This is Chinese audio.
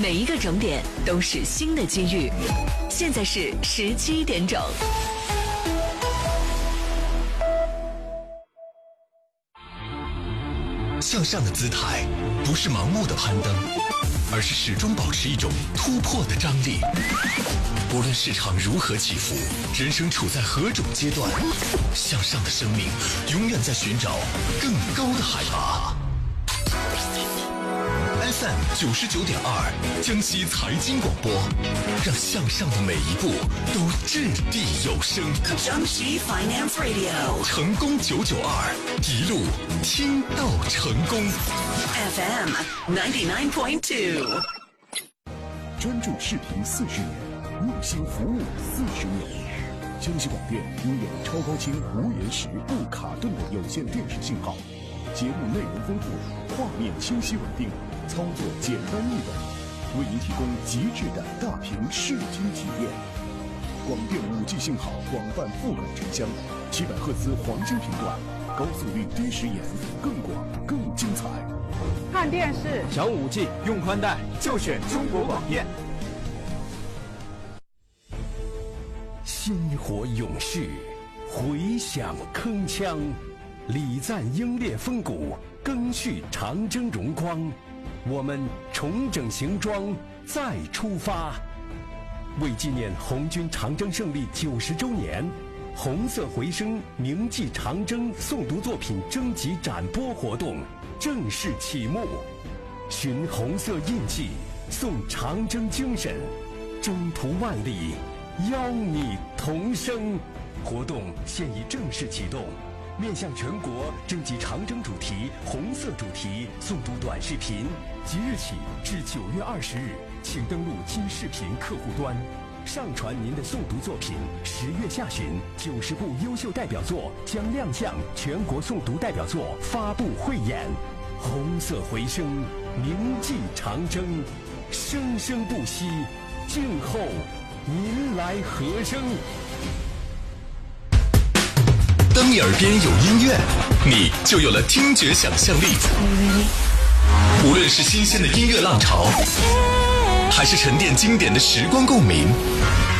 每一个整点都是新的机遇。现在是17点整。 向上的姿态不是盲目的攀登，而是始终保持一种突破的张力。无论市场如何起伏，人生处在何种阶段，向上的生命永远在寻找更高的海拔。FM 99.2江西财经广播，让向上的每一步都掷地有声。 江西 Finance Radio 成功992，一路听到成功。 FM 99.2。 专注视频40年，用心服务40年。江西广电拥有超高清无延时、不卡顿的有线电视信号，节目内容丰富，画面清晰稳定，操作简单易懂，为您提供极致的大屏视听体验。广电5G 信号广泛覆盖城乡，700赫兹黄金频段，高速率低时延，更广更精彩。 看电视想5G 用宽带就选中国广电。 薪火永续，回响铿锵，礼赞英烈风骨，赓续长征荣光。我们重整行装，再出发。为纪念红军长征胜利90周年，红色回声铭记长征诵读作品征集展播活动正式启幕。寻红色印记，颂长征精神，征途万里，邀你同声。活动现已正式启动，面向全国征集长征主题、红色主题诵读短视频，即日起至9月20日，请登录今视频客户端，上传您的诵读作品。10月下旬，90部优秀代表作将亮相全国诵读代表作发布汇演。红色回声，铭记长征，生生不息，静候您来和声。 当你耳边有音乐，你就有了听觉想象力。无论是新鲜的音乐浪潮，还是沉淀经典的时光共鸣，